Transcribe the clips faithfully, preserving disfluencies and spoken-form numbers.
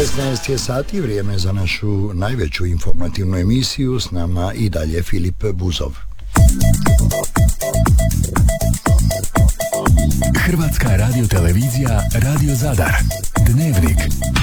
šesnaest je sati, vrijeme za našu najveću informativnu emisiju, s nama i dalje Filip Buzov. Hrvatska radiotelevizija, Radio Zadar, Dnevnik.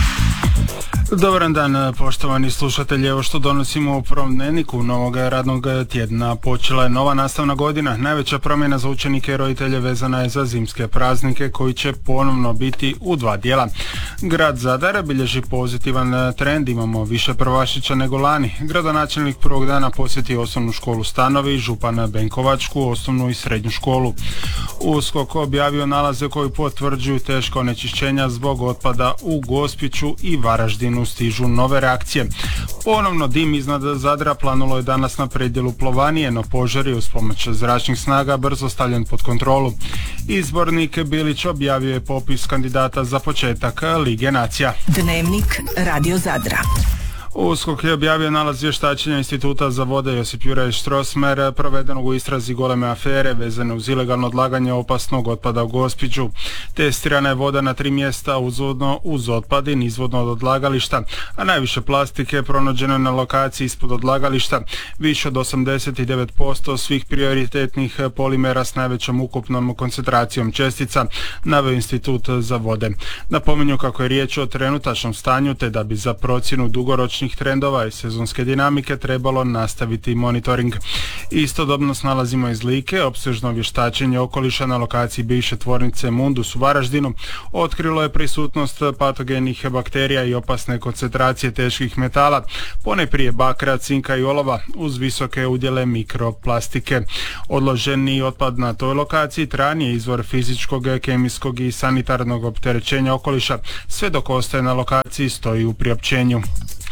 Dobar dan, poštovani slušatelji, evo što donosimo u prvom dnevniku novog radnog tjedna. Počela je nova nastavna godina. Najveća promjena za učenike i roditelje vezana je za zimske praznike koji će ponovno biti u dva dijela. Grad Zadar bilježi pozitivan trend, imamo više prvašića nego lani. Gradonačelnik prvog dana posjeti osnovnu školu Stanovi, župan Benkovačku, osnovnu i srednju školu. USKOK objavio nalaze koji potvrđuju teško onečišćenja zbog otpada u Gospiću i Varaždinu. Stižu nove reakcije. Ponovno dim iznad Zadra planulo je danas na predjelu Plovanije, no požar je uz pomoć zračnih snaga brzo stavljen pod kontrolu. Izbornik Bilić objavio je popis kandidata za početak Lige nacija. Dnevnik Radio Zadra. USKOK je objavio nalaz vještačenja Instituta za vode Josip Juraj Strossmayer provedenog u istrazi goleme afere vezane uz ilegalno odlaganje opasnog otpada u Gospiću. Testirana je voda na tri mjesta uzvodno uz otpad i nizvodno od odlagališta, a najviše plastike je pronađeno na lokaciji ispod odlagališta. Više od osamdeset devet posto svih prioritetnih polimera s najvećom ukupnom koncentracijom čestica, naveo Institut za vode. Napominju kako je riječ o trenutačnom stanju te da bi za procjenu dugoročnih trendova i sezonske dinamike trebalo nastaviti monitoring. Istodobno s nalazima iz Like, opsežno vještačenje okoliša na lokaciji bivše tvornice Mundus u Varaždinu otkrilo je prisutnost patogenih bakterija i opasne koncentracije teških metala, ponajprije bakra, cinka i olova uz visoke udjele mikroplastike. Odloženi otpad na toj lokaciji trajan je izvor fizičkog, kemijskog i sanitarnog opterećenja okoliša, sve dok ostaje na lokaciji stoji u priopćenju.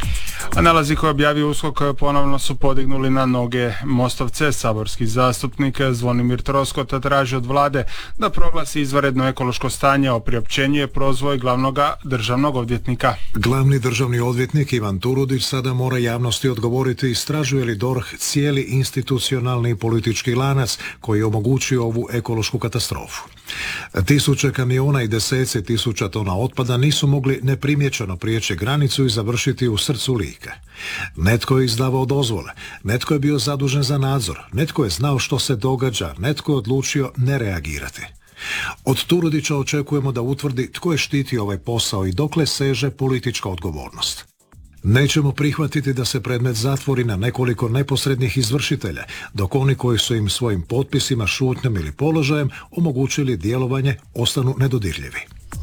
A nalazi koje objavio USKOK ponovno su podignuli na noge Mostovce. Saborski zastupnik Zvonimir Troskot traži od vlade da proglasi izvanredno ekološko stanje, o priopćenju je prozvao i glavnog državnog odvjetnika. Glavni državni odvjetnik Ivan Turudić sada mora javnosti odgovoriti istražuje li D O R H cijeli institucionalni i politički lanac koji je omogućio ovu ekološku katastrofu. Tisuće kamiona i deseci tisuća tona otpada nisu mogli neprimjećeno prijeći granicu i završiti u srcu Like. Netko je izdavao dozvole, netko je bio zadužen za nadzor, netko je znao što se događa, netko je odlučio ne reagirati. Od Turudića očekujemo da utvrdi tko je štitio ovaj posao i dokle seže politička odgovornost. Nećemo prihvatiti da se predmet zatvori na nekoliko neposrednih izvršitelja, dok oni koji su im svojim potpisima, šutnjom ili položajem omogućili djelovanje ostanu nedodirljivi.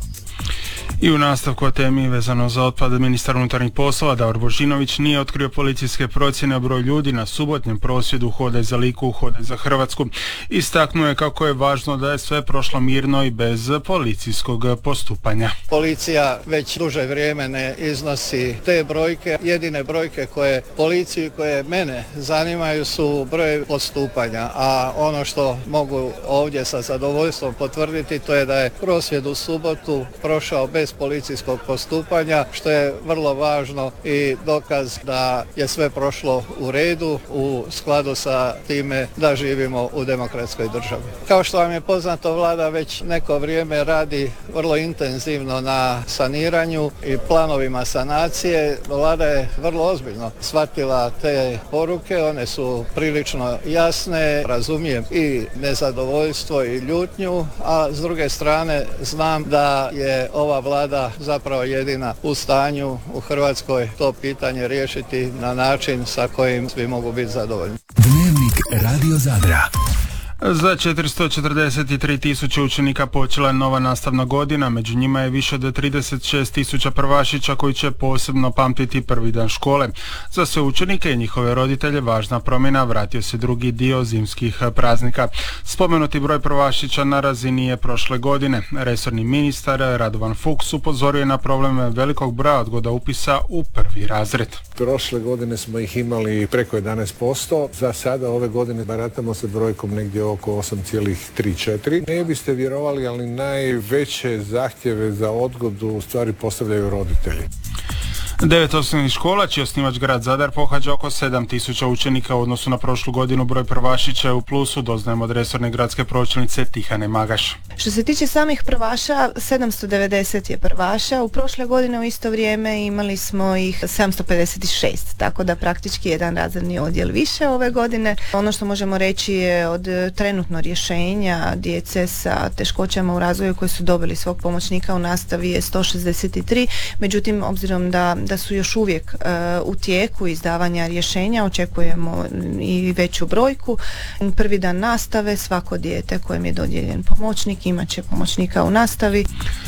I u nastavku o temi vezano za otpad, ministar unutarnjih poslova Davor Božinović nije otkrio policijske procjene o broju ljudi na subotnjem prosvjedu Hodaj za Liku, Hodaj za Hrvatsku. Istaknuo je kako je važno da je sve prošlo mirno i bez policijskog postupanja. Policija već duže vrijeme ne iznosi te brojke. Jedine brojke koje policiju koje mene zanimaju su broj postupanja, a ono što mogu ovdje sa zadovoljstvom potvrditi to je da je prosvjed u subotu prošao bez policijskog postupanja, što je vrlo važno i dokaz da je sve prošlo u redu u skladu sa time da živimo u demokratskoj državi. Kao što vam je poznato, vlada već neko vrijeme radi vrlo intenzivno na saniranju i planovima sanacije. Vlada je vrlo ozbiljno shvatila te poruke, one su prilično jasne, razumijem i nezadovoljstvo i ljutnju, a s druge strane znam da je ova vlada Vlada zapravo jedina u stanju u Hrvatskoj to pitanje riješiti na način sa kojim svi mogu biti zadovoljni. Dnevnik Radio Zadra. Za četiristo četrdeset tri tisuće učenika počela je nova nastavna godina, među njima je više od trideset šest tisuća prvašića koji će posebno pamtiti prvi dan škole. Za sve učenike i njihove roditelje važna promjena, vratio se drugi dio zimskih praznika. Spomenuti broj prvašića na razini je prošle godine. Resorni ministar Radovan Fuchs upozorio na problem velikog broja odgoda upisa u prvi razred. Prošle godine smo ih imali preko jedanaest posto, za sada ove godine baratamo sa brojkom negdje oko osam zarez tri četiri. Ne biste vjerovali, ali najveće zahtjeve za odgodu u stvari postavljaju roditelji. Devet osnovnih škola, čiji osnivač grad Zadar, pohađa oko sedam tisuća učenika u odnosu na prošlu godinu. Broj prvašića je u plusu, doznajemo od resorne gradske pročelnice Tihane Magaš. Što se tiče samih prvaša, sedamsto devedeset je prvaša. U prošle godine u isto vrijeme imali smo ih sedamsto pedeset šest, tako da praktički jedan razredni odjel više ove godine. Ono što možemo reći je od trenutno rješenja djece sa teškoćama u razvoju koji su dobili svog pomoćnika u nastavi je sto šezdeset tri, međutim obzirom da, da su još uvijek uh, u tijeku izdavanja rješenja, očekujemo i veću brojku. Prvi dan nastave, svako dijete kojem je dodijeljen pomoćnik imat će pomoćnika u nastavi.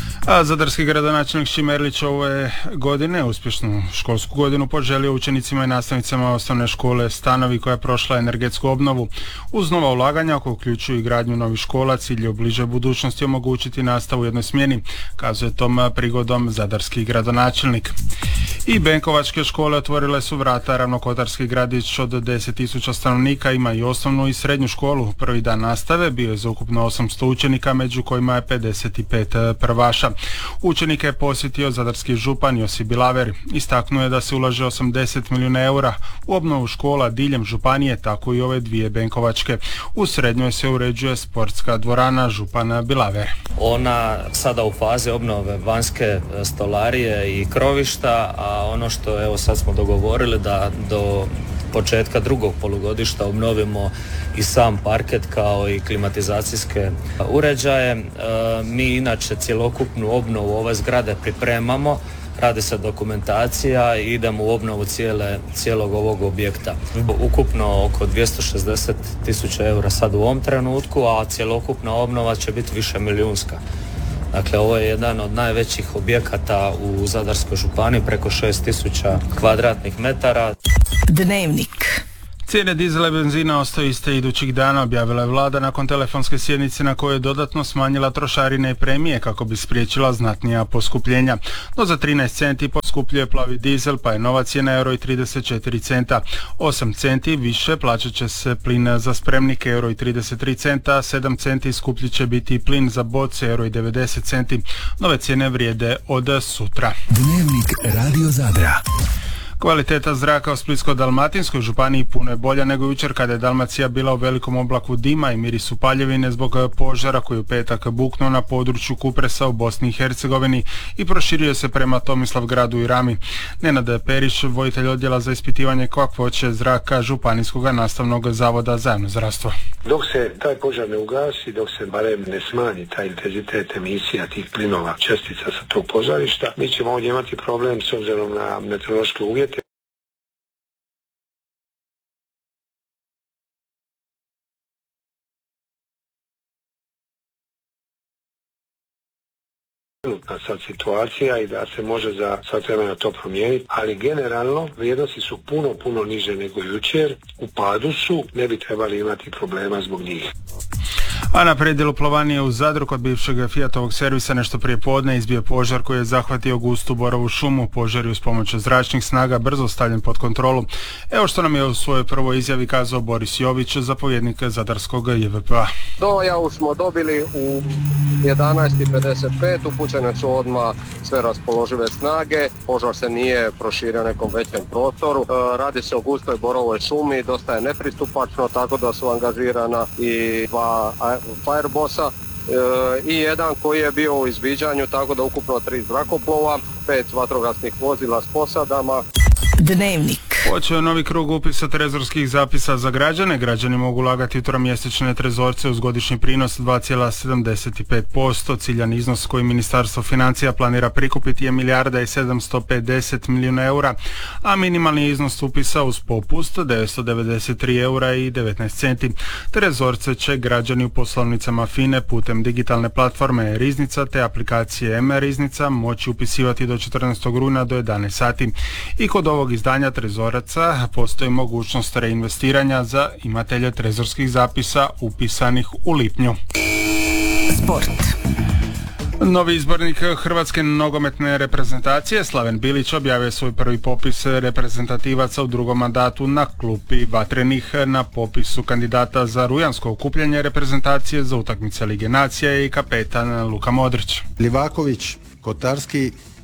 A zadarski gradonačelnik Šimerlić ove godine uspješnu školsku godinu poželio učenicima i nastavnicama osnovne škole Stanovi koja je prošla energetsku obnovu. Uz nova ulaganja koja uključuju i gradnju novih škola, cilj je u bližoj budućnosti omogućiti nastavu u jednoj smjeni, kazuje tom prigodom zadarski gradonačelnik. I benkovačke škole otvorile su vrata. Ravnokotarski gradić od deset tisuća stanovnika ima i osnovnu i srednju školu. Prvi dan nastave bio je za ukupno osamsto učenika, među kojima je pedeset pet prvaša. Učenike je posjetio zadarski župan Josip Bilaver. Istaknuo je da se ulaže osamdeset milijuna eura u obnovu škola diljem županije, tako i ove dvije benkovačke. U srednjoj se uređuje sportska dvorana župana Bilaver. Ona sada u fazi obnove vanjske stolarije i krovišta, a ono što evo sad smo dogovorili da do početka drugog polugodišta obnovimo i sam parket kao i klimatizacijske uređaje. E, mi inače cjelokupnu obnovu ove zgrade pripremamo, radi se dokumentacija i idemo u obnovu cijele, cijelog ovog objekta. Ukupno oko dvjesto šezdeset tisuća eura sad u ovom trenutku, a cjelokupna obnova će biti više milijunska. Dakle, ovo je jedan od najvećih objekata u Zadarskoj županiji, preko šest tisuća kvadratnih metara. Dnevnik. Cijene dizela i benzina ostaju iste idućih dana, objavila je vlada nakon telefonske sjednice na kojoj je dodatno smanjila trošarine i premije kako bi spriječila znatnija poskupljenja. No za trinaest centi poskupljuje plavi dizel, pa je nova cijena euro i trideset četiri centa. osam centi više plaćat će se plin za spremnike euro i trideset tri centa, sedam centi skuplji će biti plin za boce euro i devedeset centi. Nove cijene vrijede od sutra. Dnevnik Radio Zadra. Kvaliteta zraka u Splitsko-dalmatinskoj županiji puno je bolja nego jučer kada je Dalmacija bila u velikom oblaku dima i mirisu paljevine zbog požara koji u petak buknuo na području Kupresa u Bosni i Hercegovini i proširio se prema Tomislavgradu i Rami. Nenad Perić, voditelj odjela za ispitivanje kakvoće zraka Županijskog nastavnog zavoda za javno zdravstvo. Dok se taj požar ne ugasi, dok se barem ne smanji taj intenzitet emisija tih plinova čestica sa tog požarišta, mi ćemo ovdje imati problem s obzirom na meteorološke uvjete. Sad situacija i da se može za sat vremena to promijeniti, ali generalno vrijednosti su puno, puno niže nego jučer, u padu su, ne bi trebali imati problema zbog njih. A na predjelu Plovanije u Zadru kod bivšeg Fiatovog servisa nešto prije podne izbio požar koji je zahvatio gustu borovu šumu. Požar je uz pomoć zračnih snaga brzo stavljen pod kontrolu. Evo što nam je u svojoj prvoj izjavi kazao Boris Jović, zapovjednik Zadarskog J V P a. Dojavu smo dobili u jedanaest pedeset pet, upućene su odmah sve raspoložive snage. Požar se nije proširio nekom većem prostoru. E, radi se o gustoj borovoj šumi, dosta je nepristupačno, tako da su angažirana i dva Firebossa e, i jedan koji je bio u izviđanju, tako da ukupno tri zrakoplova, pet vatrogasnih vozila s posadama. Dnevnik. Počeo je novi krug upisa trezorskih zapisa za građane. Građani mogu ulagati u tromjesečne trezorce uz godišnji prinos dva zarez sedamdeset pet posto. Ciljan iznos koji Ministarstvo financija planira prikupiti je milijarda i sedamsto pedeset milijuna eura, a minimalni iznos upisa uz popust devetsto devedeset tri eura i devetnaest centi. Trezorce će građani u poslovnicama FINE putem digitalne platforme e-riznica te aplikacije M-riznica moći upisivati do četrnaestog rujna do jedanaest sati. I kod ovog izdanja trezora postoji mogućnost reinvestiranja za imatelje trezorskih zapisa upisanih u lipnju. Sport. Novi izbornik Hrvatske nogometne reprezentacije Slaven Bilić objavio svoj prvi popis reprezentativaca u drugom mandatu na klupi Vatrenih. Na popisu kandidata za rujansko okupljanje reprezentacije za utakmice Lige nacija i kapetan Luka Modrić. Livaković, Kotarski,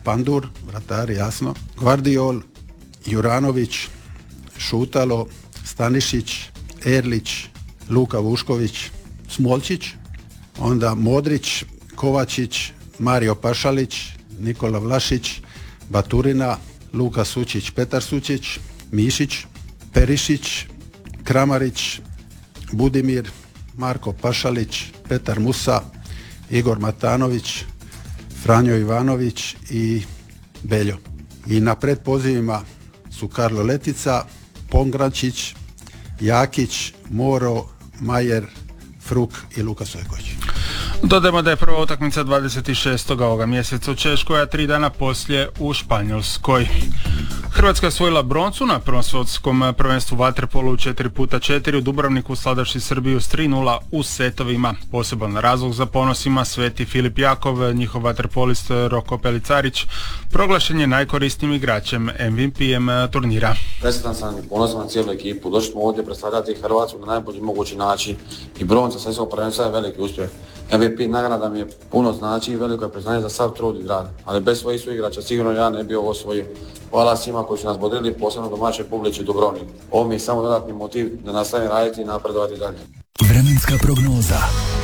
Pandur, vratari jasno, Gvardiol, Juranović, Šutalo, Stanišić, Erlić, Luka Vušković, Smolčić, onda Modrić, Kovačić, Mario Pašalić, Nikola Vlašić, Baturina, Luka Sučić, Petar Sučić, Mišić, Perišić, Kramarić, Budimir, Marko Pašalić, Petar Musa, Igor Matanović, Franjo Ivanović i Beljo. I na predpozivima su Karlo Letica, Pongračić, Jakić, Moro, Majer, Fruk i Luka Sojković. Dodajmo da je prva utakmica dvadeset šestog ovoga mjeseca u Češkoj, a tri dana poslije u Španjolskoj. Hrvatska je osvojila broncu na prvom svjetskom prvenstvu vaterpolu u četiri puta četiri u Dubrovniku, slavdaši Srbiju s tri nula u setovima. Poseban razlog za ponos ima Sveti Filip Jakov, njihov vaterpolist Roko Pelicarić, proglašen je najkorisnijim igračem M V P-em turnira. Presretan sam i ponosan na cijelu ekipu. Došli smo ovdje predstavljati Hrvatsku na najbolji mogući način i bronca svjetskog prvenstva je veliki uspjeh. M V P nagrada mi je puno znači i veliko je priznanje za sav trud i rad, ali bez svojih suigrača sigurno ja ne bi ovo osvojio. Hvala svima koji su nas bodrili, posebno domaće publici u Dubrovniku. Ovo mi je samo dodatni motiv da nastavim raditi i napredovati dalje. Vremenska prognoza.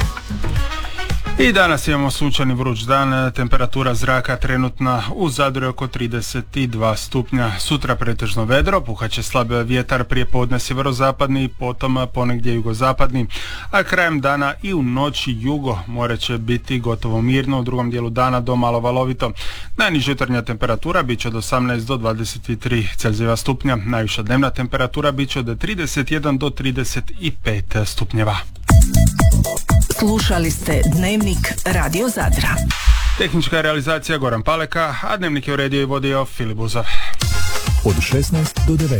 I danas imamo sunčani vruć dan, temperatura zraka trenutna u Zadru oko trideset dva stupnja. Sutra pretežno vedro, puhaće slab vjetar, prije podne sjeverozapadni, potom ponegdje jugozapadni, a krajem dana i u noći jugo more će biti gotovo mirno, u drugom dijelu dana do malo valovito. Najniža jutarnja temperatura bit će od osamnaest do dvadeset tri Celzijeva stupnja, najviša dnevna temperatura bit će od trideset jedan do trideset pet stupnjeva. Slušali ste Dnevnik Radio Zadra. Tehnička realizacija Goran Paleka, a Dnevnik je uredio i vodio Filip Buzav. Od šesnaest do devetnaest.